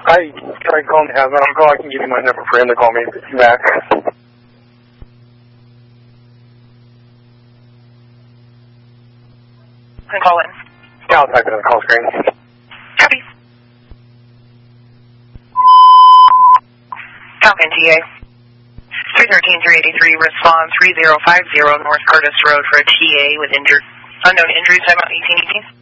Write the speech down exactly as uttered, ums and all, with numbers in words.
I tried calling to have that. I'll go. I can give you my number for him to call me back. Can call in. Yeah, I'll type it on the call screen. Copy. Falcon T A. three thirteen, three eighty-three, respond three zero five zero North Curtis Road for a T A with injured, unknown injuries, time out eighteen eighteen.